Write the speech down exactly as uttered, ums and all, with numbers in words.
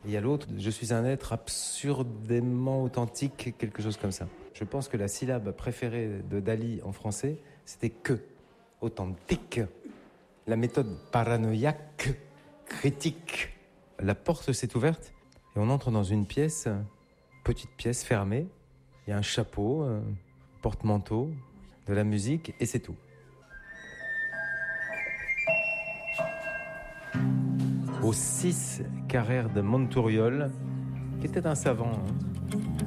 Et il y a l'autre, je suis un être absurdément authentique, quelque chose comme ça. Je pense que la syllabe préférée de Dali en français, c'était que, authentique. La méthode paranoïaque, critique. La porte s'est ouverte et on entre dans une pièce, petite pièce fermée. Il y a un chapeau, un porte-manteau, de la musique et c'est tout. Au six Carrère de Montouriol, qui était un savant, hein,